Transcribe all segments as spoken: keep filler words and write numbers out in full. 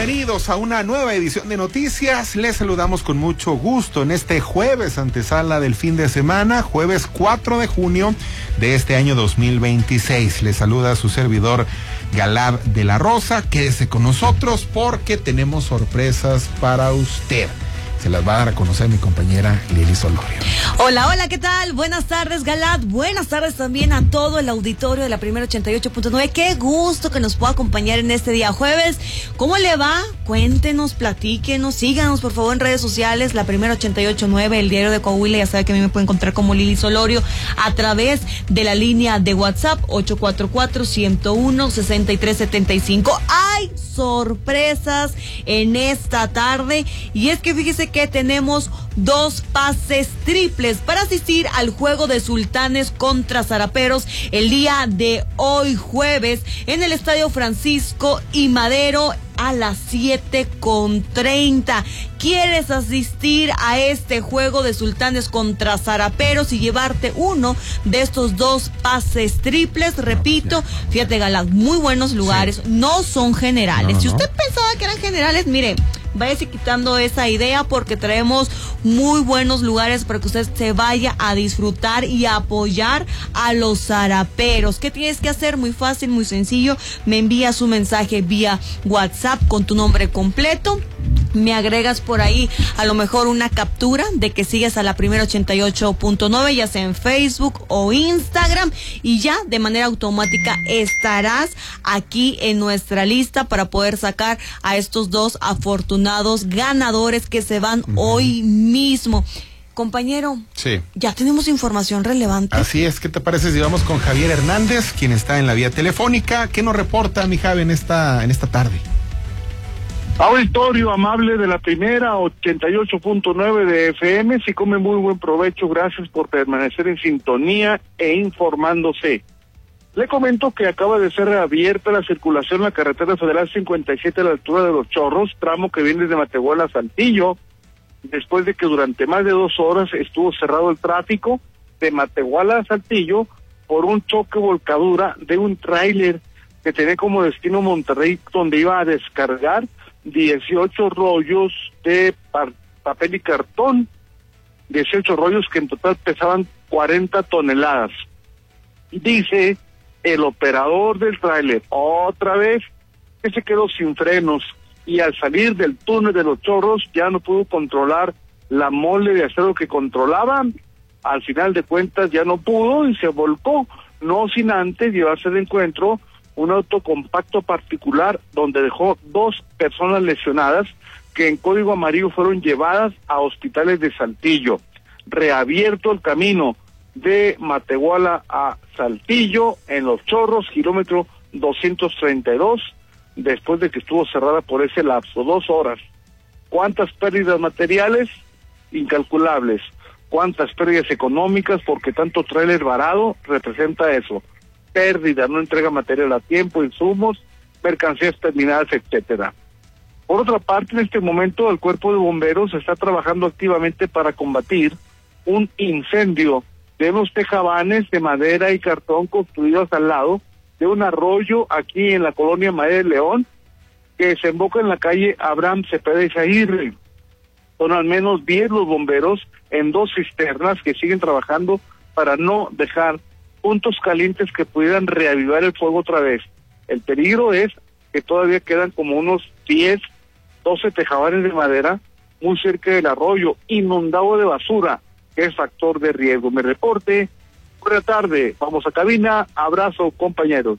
bienvenidos a una nueva edición de Noticias. Les saludamos con mucho gusto en este jueves antesala del fin de semana, jueves cuatro de junio de este año dos mil veintiséis. Les saluda su servidor Galad de la Rosa. Quédese con nosotros porque tenemos sorpresas para usted. Se las va a dar a conocer mi compañera Lili Solorio. Hola, hola, ¿qué tal? Buenas tardes, Galad. Buenas tardes también a todo el auditorio de la Primera ochenta y ocho punto nueve. Qué gusto que nos pueda acompañar en este día jueves. ¿Cómo le va? Cuéntenos, platíquenos, síganos por favor en redes sociales, la Primera ochenta y ocho punto nueve, el Diario de Coahuila. Ya sabe que a mí me puede encontrar como Lili Solorio a través de la línea de WhatsApp ocho cuatro cuatro, uno cero uno, seis tres siete cinco. ¡Hay sorpresas en esta tarde! Y es que fíjese que tenemos dos pases triples para asistir al juego de Sultanes contra Zaraperos el día de hoy jueves en el Estadio Francisco y Madero a las siete con treinta. ¿Quieres asistir a este juego de Sultanes contra Zaraperos y llevarte uno de estos dos pases triples? Repito, fíjate, Galán, muy buenos lugares, sí. No son generales. No, no, si usted no. pensaba que eran generales, mire, váyase quitando esa idea porque traemos muy buenos lugares para que usted se vaya a disfrutar y a apoyar a los zaraperos. ¿Qué tienes que hacer? Muy fácil, muy sencillo. Me envías un mensaje vía WhatsApp con tu nombre completo. Me agregas por ahí a lo mejor una captura de que sigues a la Primera ochenta y ocho punto nueve, ya sea en Facebook o Instagram, y ya de manera automática estarás aquí en nuestra lista para poder sacar a estos dos afortunados ganadores que se van uh-huh. hoy mismo. Compañero, sí. ya tenemos información relevante. Así es, ¿qué te parece si vamos con Javier Hernández, quien está en la vía telefónica? ¿Qué nos reporta, mi Javi, en esta, en esta tarde? Auditorio amable de la Primera ochenta y ocho punto nueve de F M, si come muy buen provecho, gracias por permanecer en sintonía e informándose. Le comento que acaba de ser reabierta la circulación en la carretera federal cincuenta y siete a la altura de Los Chorros, tramo que viene de Matehuala a Saltillo, después de que durante más de dos horas estuvo cerrado el tráfico de Matehuala a Saltillo por un choque volcadura de un tráiler que tenía como destino Monterrey, donde iba a descargar dieciocho rollos de par- papel y cartón, dieciocho rollos que en total pesaban cuarenta toneladas. Dice el operador del tráiler otra vez que se quedó sin frenos y al salir del túnel de Los Chorros ya no pudo controlar la mole de acero que controlaba. Al final de cuentas ya no pudo y se volcó, no sin antes llevarse de encuentro un auto compacto particular donde dejó dos personas lesionadas que en código amarillo fueron llevadas a hospitales de Saltillo. Reabierto el camino de Matehuala a Saltillo en Los Chorros, kilómetro doscientos treinta y dos, después de que estuvo cerrada por ese lapso, dos horas. ¿Cuántas pérdidas materiales? Incalculables. ¿Cuántas pérdidas económicas? Porque tanto tráiler varado representa eso. Pérdida, no entrega material a tiempo, insumos, mercancías terminadas, etcétera. Por otra parte, en este momento el Cuerpo de Bomberos está trabajando activamente para combatir un incendio de unos tejabanes de madera y cartón construidos al lado de un arroyo aquí en la colonia María de León, que desemboca en la calle Abraham Cepeda Izaguirre. Son al menos diez los bomberos en dos cisternas que siguen trabajando para no dejar puntos calientes que pudieran reavivar el fuego otra vez. El peligro es que todavía quedan como unos diez, doce tejabanes de madera muy cerca del arroyo, inundado de basura, que es factor de riesgo. Me reporte, buena tarde, vamos a cabina, abrazo compañeros.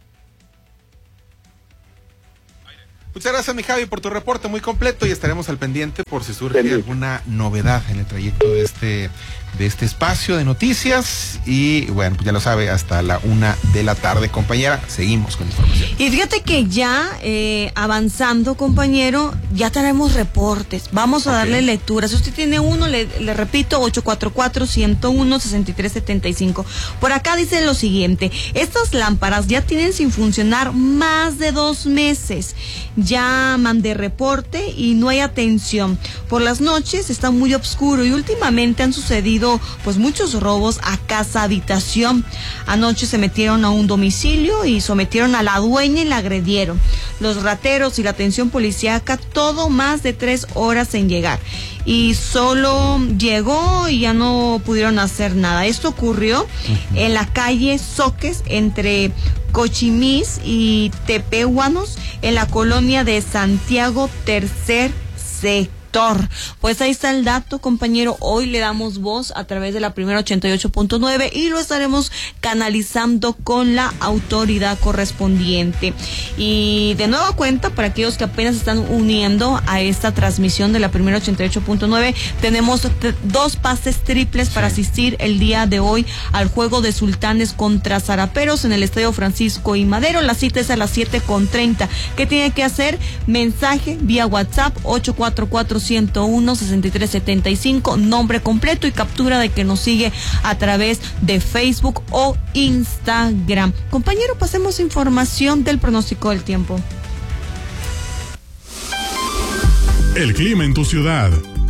Muchas gracias, mi Javi, por tu reporte muy completo y estaremos al pendiente por si surge Bien. alguna novedad en el trayecto de este de este espacio de noticias. Y bueno, pues ya lo sabe, hasta la una de la tarde, compañera, seguimos con información. Y fíjate que ya eh, avanzando, compañero, ya tenemos reportes. Vamos a okay. darle lectura. Si usted tiene uno, le, le repito, ocho cuatro cuatro, uno cero uno, seis tres siete cinco. Por acá dice lo siguiente: estas lámparas ya tienen sin funcionar más de dos meses. llaman de reporte y no hay atención. Por las noches está muy oscuro y últimamente han sucedido pues muchos robos a casa habitación. Anoche se metieron a un domicilio y sometieron a la dueña y la agredieron. Los rateros y la atención policíaca, todo más de tres horas en llegar. Y solo llegó y ya no pudieron hacer nada. Esto ocurrió uh-huh. en la calle Soques, entre Cochimís y Tepehuanos, en la colonia de Santiago, tercer sector. Pues ahí está el dato, compañero. Hoy le damos voz a través de la primera ochenta y ocho punto nueve y lo estaremos canalizando con la autoridad correspondiente. Y de nueva cuenta, para aquellos que apenas están uniendo a esta transmisión de la primera ochenta y ocho punto nueve, tenemos t- dos pases triples para asistir el día de hoy al juego de Sultanes contra Zaraperos en el Estadio Francisco I. Madero. La cita es a las siete con treinta. ¿Qué tiene que hacer? Mensaje vía WhatsApp ocho cuatro cuatro, ciento uno, sesenta y tres setenta y cinco, nombre completo y captura de que nos sigue a través de Facebook o Instagram. Compañero, pasemos información del pronóstico del tiempo. El clima en tu ciudad.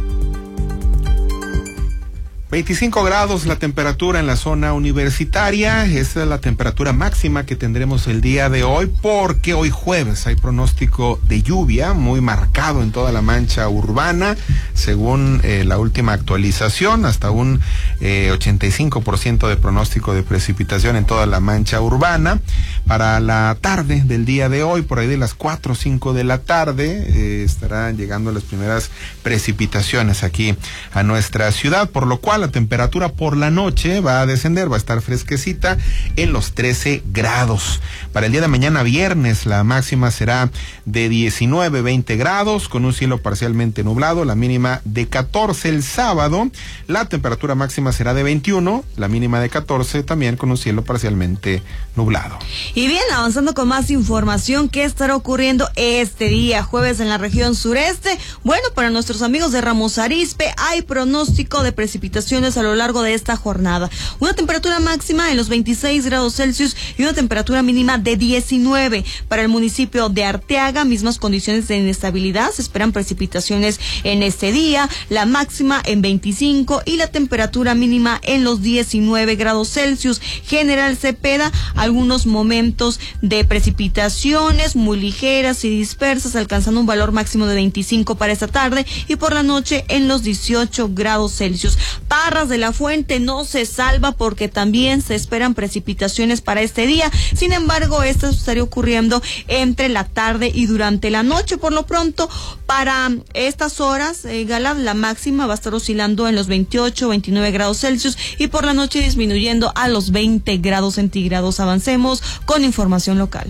veinticinco grados la temperatura en la zona universitaria. Esa es la temperatura máxima que tendremos el día de hoy, porque hoy jueves hay pronóstico de lluvia muy marcado en toda la mancha urbana, según eh, la última actualización, hasta un eh, ochenta y cinco por ciento de pronóstico de precipitación en toda la mancha urbana. Para la tarde del día de hoy, por ahí de las cuatro o cinco de la tarde, eh, estarán llegando las primeras precipitaciones aquí a nuestra ciudad, por lo cual la temperatura por la noche va a descender, va a estar fresquecita en los trece grados. Para el día de mañana viernes la máxima será de diecinueve, veinte grados con un cielo parcialmente nublado, la mínima de catorce. El sábado la temperatura máxima será de veintiuno, la mínima de catorce, también con un cielo parcialmente nublado. Y bien, avanzando con más información, ¿qué estará ocurriendo este día jueves en la región sureste? Bueno, para nuestros amigos de Ramos Arizpe hay pronóstico de precipitación a lo largo de esta jornada. Una temperatura máxima en los veintiséis grados Celsius y una temperatura mínima de diecinueve. Para el municipio de Arteaga, mismas condiciones de inestabilidad. Se esperan precipitaciones en este día. La máxima en veinticinco y la temperatura mínima en los diecinueve grados Celsius. General Cepeda, algunos momentos de precipitaciones muy ligeras y dispersas, alcanzando un valor máximo de veinticinco para esta tarde y por la noche en los dieciocho grados Celsius. Parras de la Fuente no se salva porque también se esperan precipitaciones para este día. Sin embargo, esto estaría ocurriendo entre la tarde y durante la noche. Por lo pronto, para estas horas, eh, Galad, la máxima va a estar oscilando en los veintiocho, veintinueve grados Celsius y por la noche disminuyendo a los veinte grados centígrados. Avancemos con información local.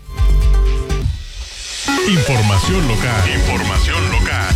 Información local. Información local.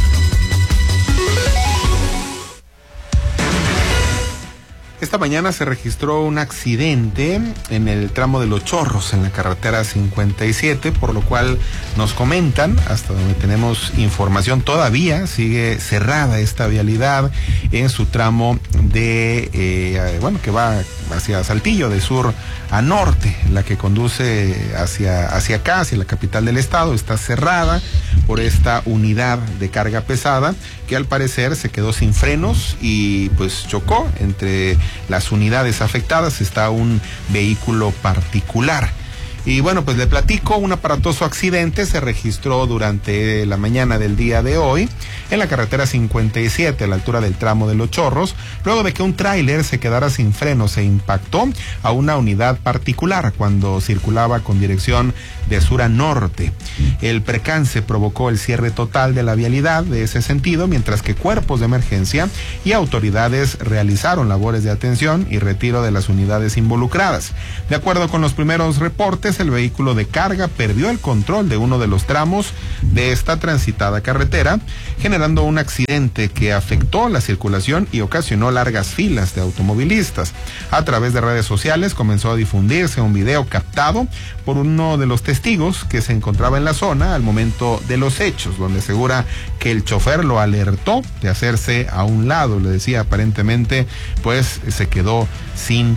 Esta mañana se registró un accidente en el tramo de Los Chorros, en la carretera cincuenta y siete, por lo cual nos comentan, hasta donde tenemos información, todavía sigue cerrada esta vialidad en su tramo de, eh, bueno, que va hacia Saltillo, de sur a norte, la que conduce hacia, hacia acá, hacia la capital del estado, está cerrada por esta unidad de carga pesada, que al parecer se quedó sin frenos y pues chocó. Entre las unidades afectadas está un vehículo particular. Y bueno, pues le platico, un aparatoso accidente se registró durante la mañana del día de hoy en la carretera cincuenta y siete a la altura del tramo de Los Chorros, luego de que un tráiler se quedara sin frenos e impactó a una unidad particular cuando circulaba con dirección de sur a norte. El percance provocó el cierre total de la vialidad de ese sentido, mientras que cuerpos de emergencia y autoridades realizaron labores de atención y retiro de las unidades involucradas. De acuerdo con los primeros reportes, el vehículo de carga perdió el control de uno de los tramos de esta transitada carretera, generando un accidente que afectó la circulación y ocasionó largas filas de automovilistas. A través de redes sociales comenzó a difundirse un video captado por uno de los testigos que se encontraba en la zona al momento de los hechos, donde asegura que el chofer lo alertó de hacerse a un lado. Le decía, aparentemente pues se quedó sin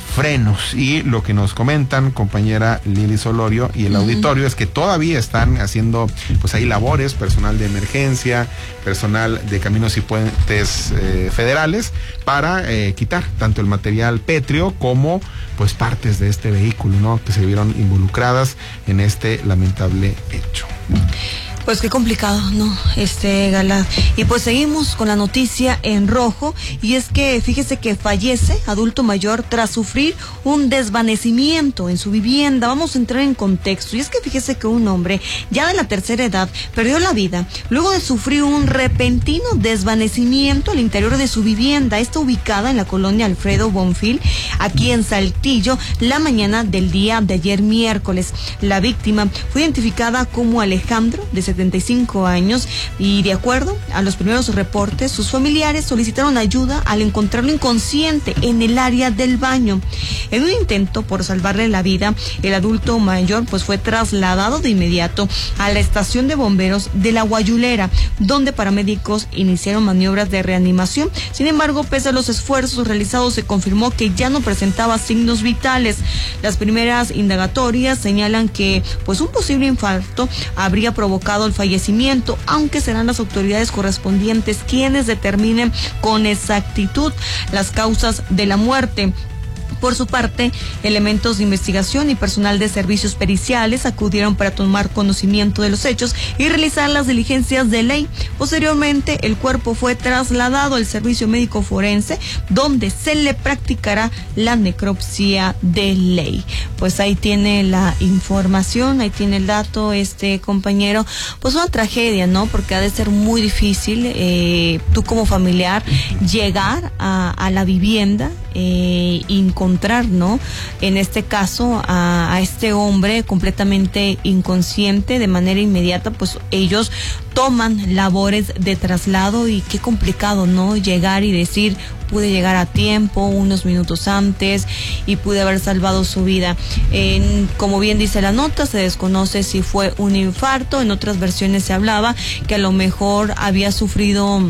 frenos. Y lo que nos comentan, compañera Lili Solorio y el uh-huh. auditorio, es que todavía están haciendo pues ahí labores, personal de emergencia, personal de caminos y puentes eh, federales, para eh, quitar tanto el material pétreo como pues partes de este vehículo, ¿no?, que se vieron involucradas en este lamentable hecho. Pues qué complicado, ¿no? Este, Galad. Y pues seguimos con la noticia en rojo, y es que fíjese que fallece adulto mayor tras sufrir un desvanecimiento en su vivienda. Vamos a entrar en contexto, y es que fíjese que un hombre ya de la tercera edad perdió la vida luego de sufrir un repentino desvanecimiento al interior de su vivienda. Está ubicada en la colonia Alfredo Bonfil, aquí en Saltillo, la mañana del día de ayer miércoles. La víctima fue identificada como Alejandro, de setenta y cinco años, y de acuerdo a los primeros reportes, sus familiares solicitaron ayuda al encontrarlo inconsciente en el área del baño. En un intento por salvarle la vida, el adulto mayor pues fue trasladado de inmediato a la estación de bomberos de La Guayulera, donde paramédicos iniciaron maniobras de reanimación. Sin embargo, pese a los esfuerzos realizados, se confirmó que ya no presentaba signos vitales. Las primeras indagatorias señalan que pues un posible infarto habría provocado el fallecimiento, aunque serán las autoridades correspondientes quienes determinen con exactitud las causas de la muerte. Por su parte, elementos de investigación y personal de servicios periciales acudieron para tomar conocimiento de los hechos y realizar las diligencias de ley. Posteriormente, el cuerpo fue trasladado al servicio médico forense, donde se le practicará la necropsia de ley. Pues ahí tiene la información, ahí tiene el dato, este compañero. Pues una tragedia, ¿no? Porque ha de ser muy difícil, eh, tú como familiar, llegar a, a la vivienda, eh, encontrar, ¿no?, en este caso a, a este hombre completamente inconsciente. De manera inmediata pues ellos toman labores de traslado, y qué complicado, ¿no?, llegar y decir: pude llegar a tiempo, unos minutos antes, y pude haber salvado su vida. En, como bien dice la nota, se desconoce si fue un infarto. En otras versiones se hablaba que a lo mejor había sufrido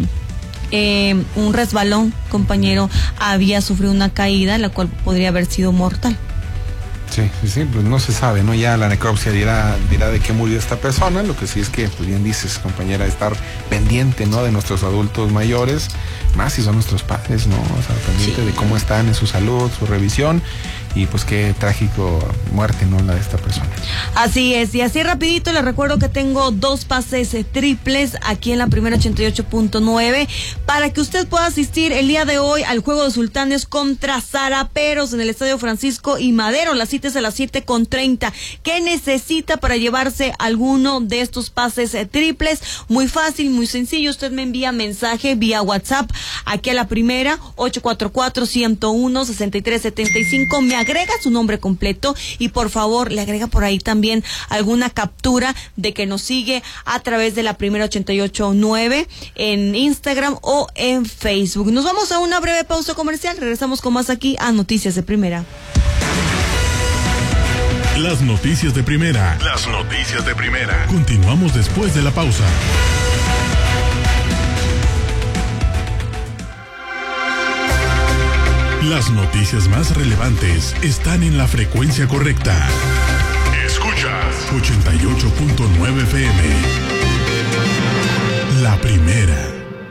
Eh, un resbalón, compañero, había sufrido una caída, la cual podría haber sido mortal. Sí, sí, sí, pues no se sabe, ¿no? Ya la necropsia dirá, dirá de qué murió esta persona. Lo que sí es que, pues bien dices, compañera, estar pendiente, ¿no?, de nuestros adultos mayores, más si son nuestros padres, ¿no? O sea, pendiente sí. de cómo están en su salud, su revisión. Y pues qué trágico muerte, ¿no?, la de esta persona. Así es, y así rapidito les recuerdo que tengo dos pases eh, triples aquí en la primera ochenta y ocho punto nueve para que usted pueda asistir el día de hoy al juego de Sultanes contra Zaraperos en el Estadio Francisco y Madero. La cita es a las siete con treinta. ¿Qué necesita para llevarse alguno de estos pases eh, triples? Muy fácil, muy sencillo. Usted me envía mensaje vía WhatsApp aquí a la primera, ocho cuatro cuatro, ciento uno, sesenta y tres setenta y cinco. Me agrega su nombre completo y por favor le agrega por ahí también alguna captura de que nos sigue a través de la primera ochenta y ocho punto nueve en Instagram o en Facebook. Nos vamos a una breve pausa comercial. Regresamos con más aquí a Noticias de Primera. Las noticias de primera. Las noticias de primera. Continuamos después de la pausa. Las noticias más relevantes están en la frecuencia correcta. Escuchas ochenta y ocho punto nueve F M. La Primera.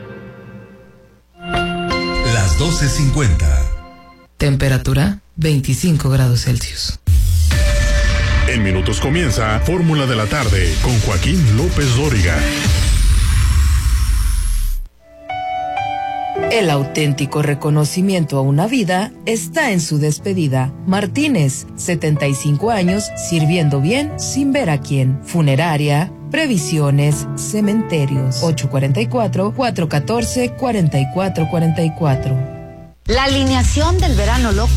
Las doce cincuenta. Temperatura veinticinco grados Celsius. En minutos comienza Fórmula de la Tarde con Joaquín López Dóriga. El auténtico reconocimiento a una vida está en su despedida. Martínez, setenta y cinco años, sirviendo bien sin ver a quién. Funeraria, previsiones, cementerios. ocho cuatro cuatro, cuatro uno cuatro, cuatro cuatro cuatro cuatro. La alineación del verano loco